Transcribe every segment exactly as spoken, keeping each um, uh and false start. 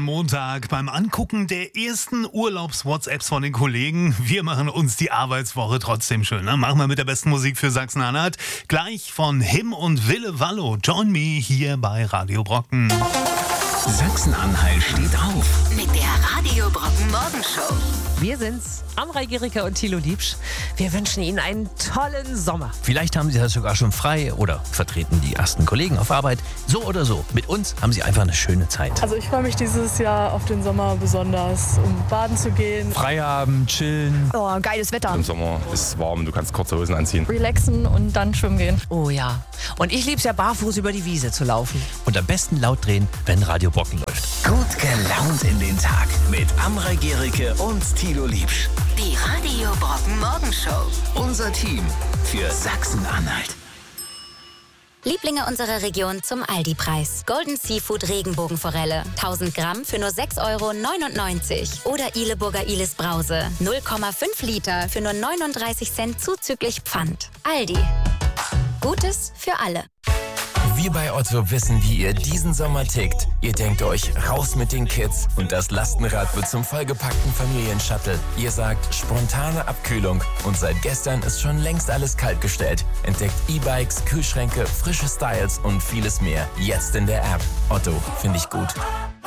Montag beim Angucken der ersten Urlaubs-WhatsApps von den Kollegen. Wir machen uns die Arbeitswoche trotzdem schön. Ne? Machen wir mit der besten Musik für Sachsen-Anhalt. Gleich von Him und Wille Wallo. Join me hier bei Radio Brocken. Sachsen-Anhalt steht auf. Mit der Radio Brocken Morgenshow. Wir sind's, Amrei Gericke und Thilo Liebsch. Wir wünschen Ihnen einen tollen Sommer. Vielleicht haben Sie das sogar schon frei oder vertreten die ersten Kollegen auf Arbeit. So oder so, mit uns haben Sie einfach eine schöne Zeit. Also ich freue mich dieses Jahr auf den Sommer besonders, um baden zu gehen. Frei haben, chillen. Oh, geiles Wetter. Im Sommer ist es warm, du kannst kurze Hosen anziehen. Relaxen und dann schwimmen gehen. Oh ja. Und ich lieb's ja, barfuß über die Wiese zu laufen. Und am besten laut drehen, wenn Radio Brocken läuft. Gut gelaunt in den Tag mit Amrei Gericke und Thilo Liebsch. Die Radio Brocken Morgenshow. Unser Team für Sachsen-Anhalt. Lieblinge unserer Region zum Aldi-Preis. Golden Seafood Regenbogenforelle. tausend Gramm für nur sechs Euro neunundneunzig. Oder Ileburger Ilis Brause. null Komma fünf Liter für nur neununddreißig Cent zuzüglich Pfand. Aldi. Gutes für alle. Wir bei Otto wissen, wie ihr diesen Sommer tickt. Ihr denkt euch, raus mit den Kids und das Lastenrad wird zum vollgepackten Familienshuttle. Ihr sagt, spontane Abkühlung und seit gestern ist schon längst alles kaltgestellt. Entdeckt E-Bikes, Kühlschränke, frische Styles und vieles mehr. Jetzt in der App. Otto, finde ich gut.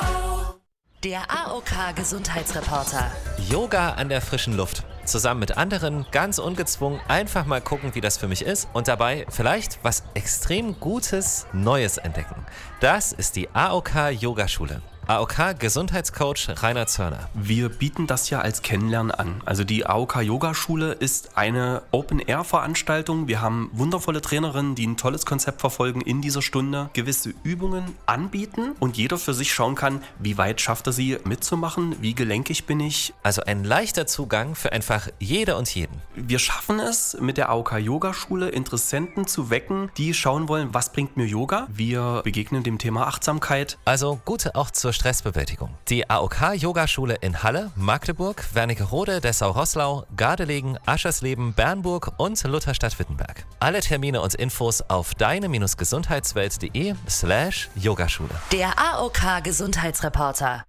Der A O K Gesundheitsreporter. Yoga an der frischen Luft. Zusammen mit anderen, ganz ungezwungen, einfach mal gucken, wie das für mich ist und dabei vielleicht was extrem Gutes, Neues entdecken. Das ist die A O K Yogaschule. A O K Gesundheitscoach Rainer Zörner. Wir bieten das ja als Kennenlernen an. Also die A O K Yogaschule ist eine Open-Air-Veranstaltung. Wir haben wundervolle Trainerinnen, die ein tolles Konzept verfolgen, in dieser Stunde gewisse Übungen anbieten und jeder für sich schauen kann, wie weit schafft er sie mitzumachen, wie gelenkig bin ich. Also ein leichter Zugang für einfach jede und jeden. Wir schaffen es mit der A O K Yogaschule Interessenten zu wecken, die schauen wollen, was bringt mir Yoga. Wir begegnen dem Thema Achtsamkeit. Also gute auch zur Stressbewältigung. Die A O K Yogaschule in Halle, Magdeburg, Wernigerode, Dessau-Roßlau, Gardelegen, Aschersleben, Bernburg und Lutherstadt-Wittenberg. Alle Termine und Infos auf deine-gesundheitswelt.de slash Yogaschule. Der A O K Gesundheitsreporter.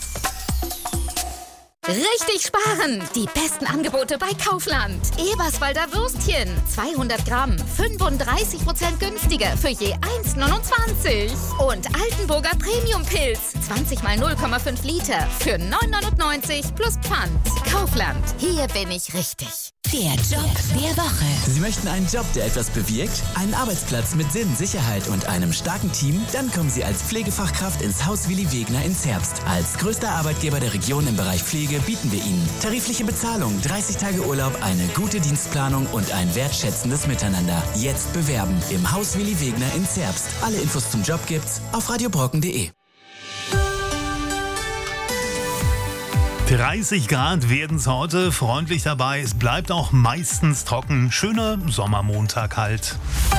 Richtig sparen! Die besten Angebote bei Kaufland. Eberswalder Würstchen, zweihundert Gramm, fünfunddreißig Prozent günstiger für je eins neunundzwanzig. Und Altenburger Premium-Pilz, zwanzig mal null Komma fünf Liter für neun neunundneunzig plus Pfand. Kaufland, hier bin ich richtig. Der Job der Woche. Sie möchten einen Job, der etwas bewirkt? Einen Arbeitsplatz mit Sinn, Sicherheit und einem starken Team? Dann kommen Sie als Pflegefachkraft ins Haus Willi Wegner in Zerbst. Als größter Arbeitgeber der Region im Bereich Pflege bieten wir Ihnen tarifliche Bezahlung, dreißig Tage Urlaub, eine gute Dienstplanung und ein wertschätzendes Miteinander. Jetzt bewerben im Haus Willi Wegner in Zerbst. Alle Infos zum Job gibt's auf radiobrocken punkt de. dreißig Grad werden es heute, freundlich dabei. Es bleibt auch meistens trocken. Schöner Sommermontag halt.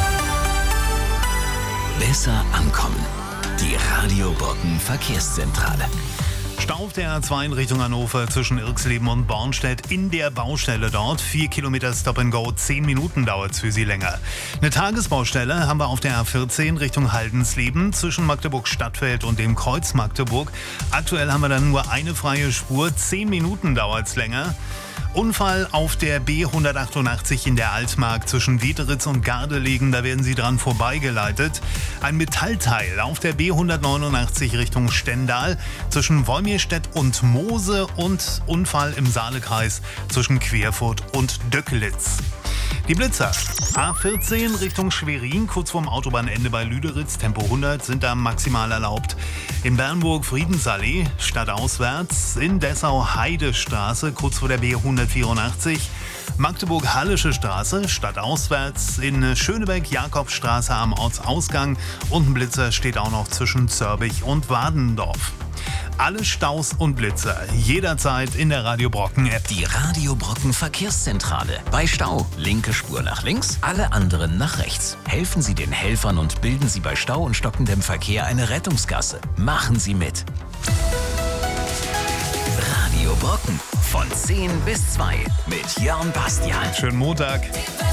Besser ankommen. Die Radio Brocken Verkehrszentrale. Stau auf der A zwei in Richtung Hannover zwischen Irxleben und Bornstedt in der Baustelle dort. Vier Kilometer Stop and Go, zehn Minuten dauert es für Sie länger. Eine Tagesbaustelle haben wir auf der A vierzehn Richtung Haldensleben zwischen Magdeburg-Stadtfeld und dem Kreuz Magdeburg. Aktuell haben wir dann nur eine freie Spur, zehn Minuten dauert es länger. Unfall auf der B hundertachtundachtzig in der Altmark zwischen Wederitz und Gardelegen, da werden Sie dran vorbeigeleitet. Ein Metallteil auf der B hundertneunundachtzig Richtung Stendal zwischen Wolmirstedt und Moose und Unfall im Saalekreis zwischen Querfurt und Döcklitz. Die Blitzer. A vierzehn Richtung Schwerin, kurz vorm Autobahnende bei Lüderitz, Tempo hundert, sind da maximal erlaubt. In Bernburg Friedensallee, stadtauswärts, in Dessau Heidestraße, kurz vor der B hundertvierundachtzig. Magdeburg-Hallische Straße, stadtauswärts, in Schönebeck Jakobstraße am Ortsausgang und ein Blitzer steht auch noch zwischen Zörbich und Wadendorf. Alle Staus und Blitzer jederzeit in der Radio Brocken App. Die Radio Brocken Verkehrszentrale. Bei Stau linke Spur nach links, alle anderen nach rechts. Helfen Sie den Helfern und bilden Sie bei Stau und stockendem Verkehr eine Rettungsgasse. Machen Sie mit. Radio Brocken von zehn bis zwei mit Jörn Bastian. Schönen Montag.